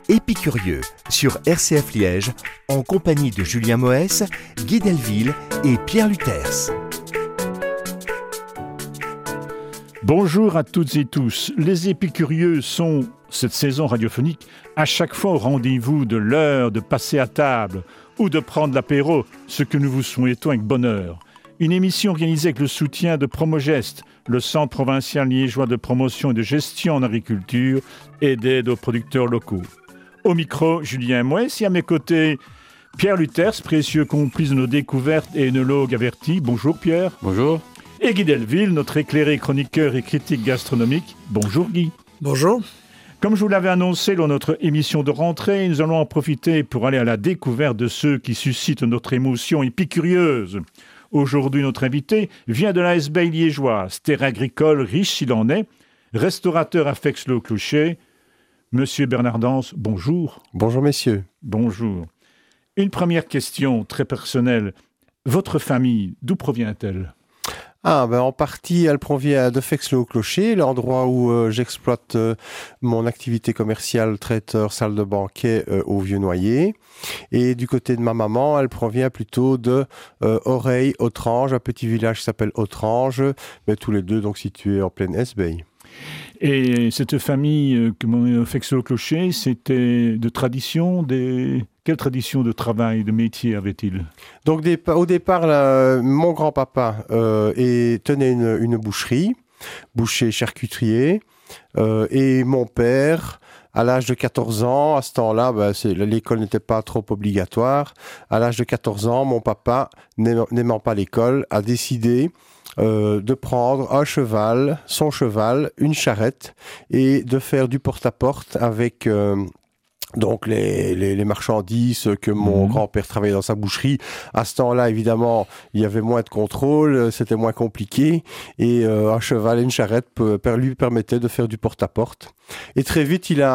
Épicurieux sur RCF Liège, en compagnie de Julien Moès, Guy Delville et Pierre Luthers. Bonjour à toutes et tous. Les Épicurieux sont, cette saison radiophonique, à chaque fois au rendez-vous de l'heure de passer à table ou de prendre l'apéro, ce que nous vous souhaitons avec bonheur. Une émission organisée avec le soutien de Promogest, le Centre provincial liégeois de promotion et de gestion en agriculture et d'aide aux producteurs locaux. Au micro, Julien Moès et à mes côtés, Pierre Luthers, précieux complice de nos découvertes et œnologue averti. Bonjour Pierre. Bonjour. Et Guy Delville, notre éclairé chroniqueur et critique gastronomique. Bonjour Guy. Bonjour. Comme je vous l'avais annoncé lors de notre émission de rentrée, nous allons en profiter pour aller à la découverte de ceux qui suscitent notre émotion épicurieuse. Aujourd'hui, notre invité vient de la SBI liégeoise, terre agricole riche s'il en est, restaurateur à Fex-le-Clocher. Monsieur Bernard Danse, bonjour. Bonjour messieurs. Bonjour. Une première question très personnelle. Votre famille, d'où provient-elle ? En partie, elle provient de Fex-le-Clocher, l'endroit où j'exploite mon activité commerciale traiteur salle de banquet au Vieux-Noyer. Et du côté de ma maman, elle provient plutôt de Oreille, Autrange, un petit village qui s'appelle Autrange, mais tous les deux donc situés en pleine SBI. Et cette famille, Fex-le-Clocher, c'était de tradition Quelle tradition de travail, de métier avait-il ? Donc au départ, mon grand-papa tenait une boucherie, boucher charcuterier, et mon père, à l'âge de 14 ans, à ce temps-là, l'école n'était pas trop obligatoire. À l'âge de 14 ans, mon papa, n'aimant pas l'école, a décidé de prendre son cheval, une charrette, et de faire du porte-à-porte avec donc les marchandises que mon grand-père travaillait dans sa boucherie. À ce temps-là, évidemment, il y avait moins de contrôle, c'était moins compliqué, et un cheval et une charrette lui permettaient de faire du porte-à-porte. Et très vite, il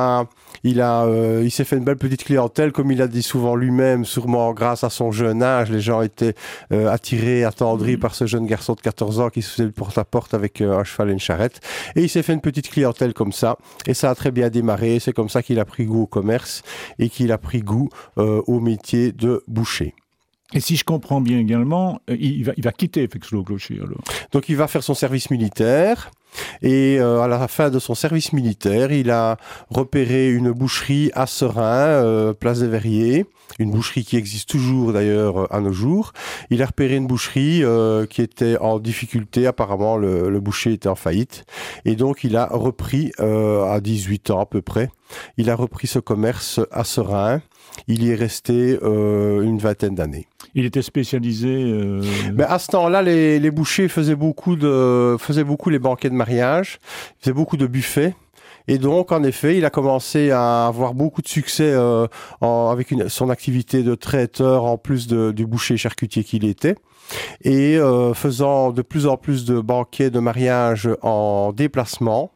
s'est fait une belle petite clientèle, comme il a dit souvent lui-même, sûrement grâce à son jeune âge. Les gens étaient attirés, attendris par ce jeune garçon de 14 ans qui se faisait le porte-à-porte avec un cheval et une charrette. Et il s'est fait une petite clientèle comme ça. Et ça a très bien démarré. C'est comme ça qu'il a pris goût au commerce et qu'il a pris goût au métier de boucher. Et si je comprends bien également, il va quitter Fex-le-Clocher alors. Donc il va faire son service militaire. Et à la fin de son service militaire, il a repéré une boucherie à Serein, place des Verriers, une boucherie qui existe toujours d'ailleurs à nos jours. Il a repéré une boucherie qui était en difficulté, apparemment le boucher était en faillite. Et donc il a repris, à 18 ans à peu près, il a repris ce commerce à Serein. Il y est resté une vingtaine d'années. Il était spécialisé... Mais à ce temps-là, les bouchers faisaient beaucoup les banquets de mariage, faisaient beaucoup de buffets. Et donc, en effet, il a commencé à avoir beaucoup de succès avec son activité de traiteur en plus du boucher charcutier qu'il était. Et faisant de plus en plus de banquets de mariage en déplacement.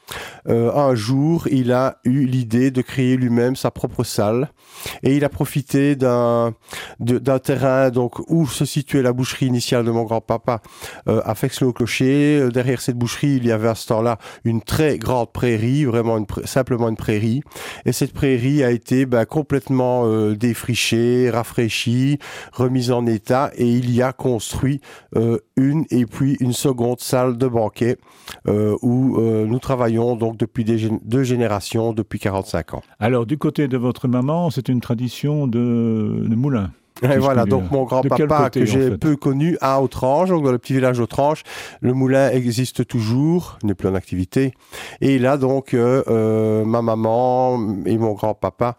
Un jour, il a eu l'idée de créer lui-même sa propre salle et il a profité d'un terrain donc où se situait la boucherie initiale de mon grand-papa à Fex-le-Clocher. Derrière cette boucherie, il y avait à ce temps-là une très grande prairie, vraiment simplement une prairie. Et cette prairie a été complètement défrichée, rafraîchie, remise en état et il y a construit une et puis une seconde salle de banquet où nous travaillons donc depuis deux générations, depuis 45 ans. Alors, du côté de votre maman, c'est une tradition de moulin. Et voilà, donc mon grand-papa que j'ai peu connu à Autrange, donc dans le petit village d'Autrange, le moulin existe toujours, il n'est plus en activité. Et là donc, ma maman et mon grand-papa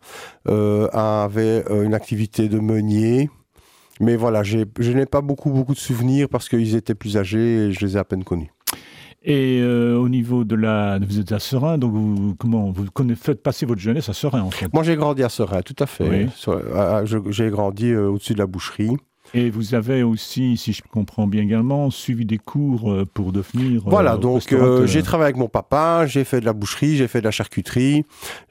avaient une activité de meunier. Mais voilà, je n'ai pas beaucoup de souvenirs parce qu'ils étaient plus âgés et je les ai à peine connus. Et au niveau vous êtes à Serein, donc vous faites passer votre jeunesse à Serein en fait. Moi j'ai grandi à Serein, tout à fait. Oui. J'ai grandi au-dessus de la boucherie. Et vous avez aussi, si je comprends bien également, suivi des cours pour devenir Voilà, donc j'ai travaillé avec mon papa, j'ai fait de la boucherie, j'ai fait de la charcuterie,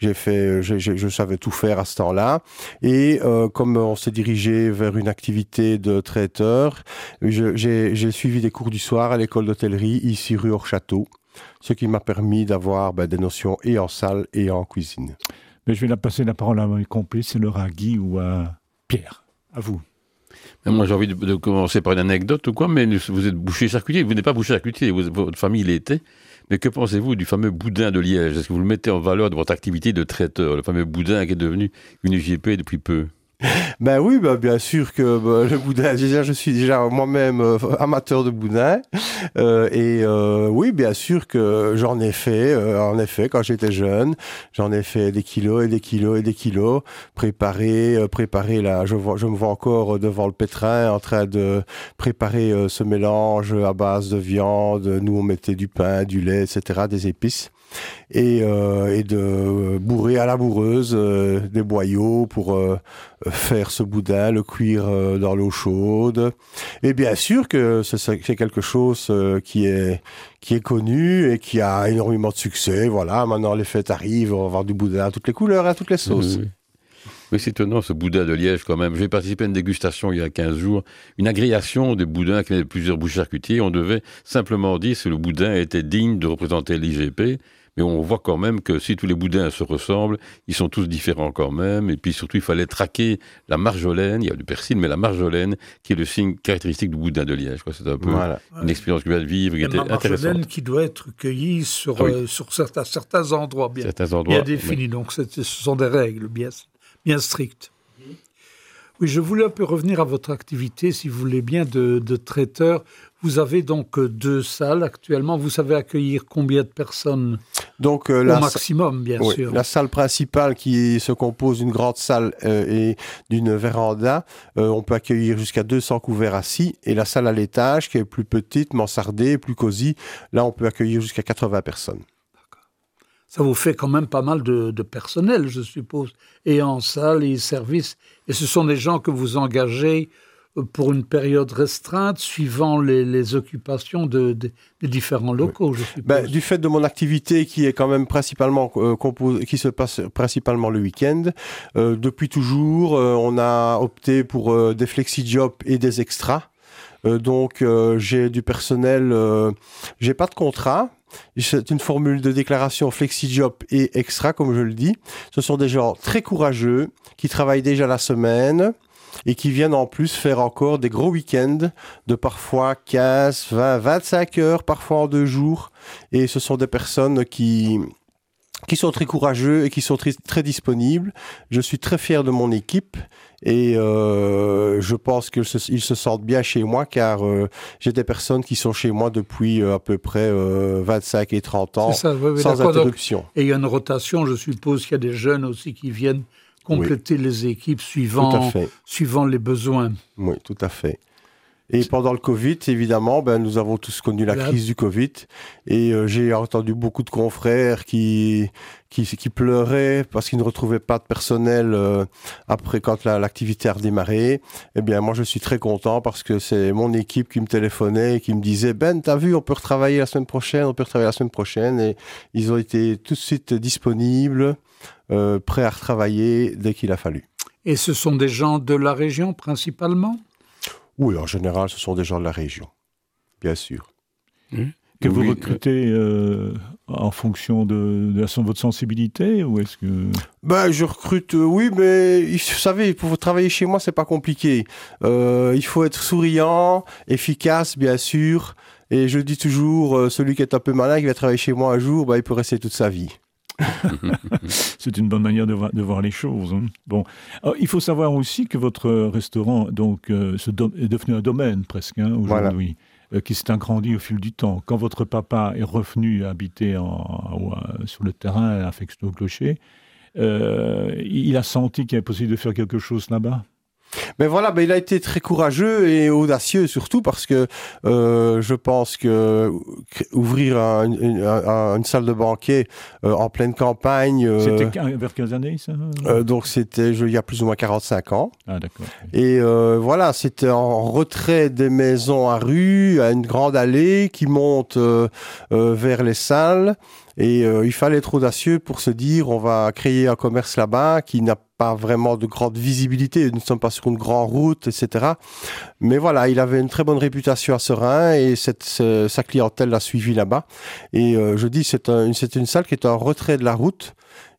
je savais tout faire à ce temps-là. Et comme on s'est dirigé vers une activité de traiteur, j'ai suivi des cours du soir à l'école d'hôtellerie, ici rue Hors-Château, ce qui m'a permis d'avoir des notions et en salle et en cuisine. Mais je vais passer la parole à mes complices, c'est à Guy ou à Pierre. À vous. Moi, j'ai envie de commencer par une anecdote ou quoi, mais vous êtes boucher-charcutier. Vous n'êtes pas boucher-charcutier, votre famille l'était. Mais que pensez-vous du fameux boudin de Liège? Est-ce que vous le mettez en valeur de votre activité de traiteur, le fameux boudin qui est devenu une UGP depuis peu? Ben oui, bien sûr que le boudin, je suis déjà moi-même amateur de boudin. Oui, bien sûr que j'en ai fait, en effet, quand j'étais jeune. J'en ai fait des kilos et des kilos et des kilos. Préparer là, je me vois encore devant le pétrin en train de préparer ce mélange à base de viande. Nous, on mettait du pain, du lait, etc., des épices. Et de bourrer à la bourreuse des boyaux pour faire ce boudin, le cuire dans l'eau chaude. Et bien sûr que c'est quelque chose qui est connu et qui a énormément de succès. Voilà, maintenant les fêtes arrivent, on va avoir du boudin à toutes les couleurs, à toutes les sauces. Oui. Mais c'est étonnant ce boudin de Liège quand même. J'ai participé à une dégustation il y a 15 jours, une agrégation des boudins qui venaient de plusieurs bouches-charcutiers. On devait simplement dire si le boudin était digne de représenter l'IGP. Mais on voit quand même que si tous les boudins se ressemblent, ils sont tous différents quand même. Et puis surtout, il fallait traquer la marjolaine. Il y a du persil, mais la marjolaine, qui est le signe caractéristique du boudin de Liège. C'est un peu une expérience que je viens de vivre qui était intéressante. La marjolaine qui doit être cueillie sur certains endroits bien définis. Donc ce sont des règles bien strictes. Oui, je voulais un peu revenir à votre activité, si vous voulez bien, de traiteur. Vous avez donc 2 salles actuellement. Vous savez accueillir combien de personnes au maximum, bien sûr? La salle principale qui se compose d'une grande salle et d'une véranda, on peut accueillir jusqu'à 200 couverts assis. Et la salle à l'étage, qui est plus petite, mansardée, plus cosy, là, on peut accueillir jusqu'à 80 personnes. Ça vous fait quand même pas mal de personnel, je suppose, et en salle et service. Et ce sont des gens que vous engagez pour une période restreinte, suivant les occupations des différents locaux, je suppose. Du fait de mon activité qui est quand même principalement qui se passe principalement le week-end, depuis toujours, on a opté pour des flexi-jobs et des extras. Donc, j'ai du personnel, j'ai pas de contrat. C'est une formule de déclaration flexi-job et extra, comme je le dis. Ce sont des gens très courageux qui travaillent déjà la semaine et qui viennent en plus faire encore des gros week-ends de parfois 15, 20, 25 heures, parfois en 2 jours. Et ce sont des personnes qui sont très courageux et qui sont très disponibles. Je suis très fier de mon équipe et je pense qu'ils se sentent bien chez moi car j'ai des personnes qui sont chez moi depuis à peu près 25 et 30 ans sans interruption. Donc, et il y a une rotation, je suppose qu'il y a des jeunes aussi qui viennent compléter les équipes suivant les besoins. Oui, tout à fait. Et pendant le Covid, évidemment, nous avons tous connu la crise du Covid. Et j'ai entendu beaucoup de confrères qui pleuraient parce qu'ils ne retrouvaient pas de personnel après quand l'activité a redémarré. Eh bien, moi, je suis très content parce que c'est mon équipe qui me téléphonait et qui me disait « t'as vu, on peut retravailler la semaine prochaine. » Et ils ont été tout de suite disponibles, prêts à retravailler dès qu'il a fallu. Et ce sont des gens de la région principalement ? Oui, en général, ce sont des gens de la région, bien sûr. Que vous recrutez en fonction de votre sensibilité ou est-ce que... Je recrute, oui, mais vous savez, pour travailler chez moi, c'est pas compliqué. Il faut être souriant, efficace, bien sûr. Et je dis toujours, celui qui est un peu malin, qui va travailler chez moi un jour, il peut rester toute sa vie. C'est une bonne manière de voir les choses. Hein. Bon, alors, il faut savoir aussi que votre restaurant est devenu un domaine presque aujourd'hui, qui s'est agrandi au fil du temps. Quand votre papa est revenu habiter sur le terrain à Fexto-Clocher, il a senti qu'il y avait possible de faire quelque chose là-bas. Mais voilà, il a été très courageux et audacieux surtout parce que je pense que ouvrir une salle de banquet en pleine campagne... C'était vers quelles années ça donc c'était il y a plus ou moins 45 ans. Ah d'accord. Et voilà, c'était en retrait des maisons à rue, à une grande allée qui monte vers les salles. Et il fallait être audacieux pour se dire on va créer un commerce là-bas qui n'a pas vraiment de grande visibilité, nous ne sommes pas sur une grande route, etc. Mais voilà, il avait une très bonne réputation à Seraing et sa clientèle l'a suivi là-bas. Et je dis c'est une salle qui est en retrait de la route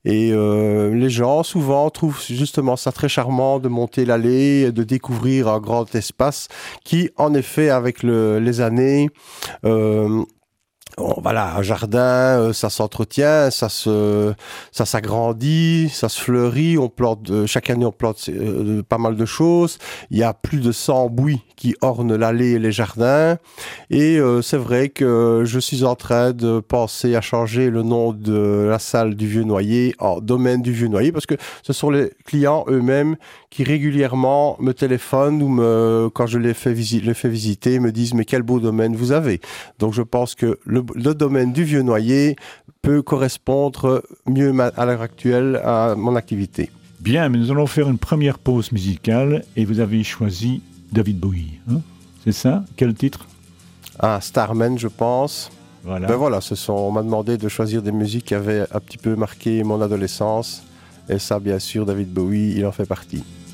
Et les gens, souvent, trouvent justement ça très charmant de monter l'allée, de découvrir un grand espace qui, en effet, avec les années... voilà, un jardin, ça s'entretient, ça s'agrandit, ça se fleurit. On plante chaque année, on plante pas mal de choses. Il y a plus de 100 bouis qui ornent l'allée et les jardins. Et c'est vrai que je suis en train de penser à changer le nom de la salle du Vieux-Noyer en domaine du Vieux-Noyer, parce que ce sont les clients eux-mêmes qui régulièrement me téléphonent ou quand je les fais visiter, me disent mais quel beau domaine vous avez. Donc je pense que le domaine du Vieux-Noyer peut correspondre mieux à l'heure actuelle à mon activité. Bien, mais nous allons faire une première pause musicale et vous avez choisi David Bowie. Hein, c'est ça? Quel titre? Starman, je pense. Voilà. Ben voilà, on m'a demandé de choisir des musiques qui avaient un petit peu marqué mon adolescence. Et ça, bien sûr, David Bowie, il en fait partie.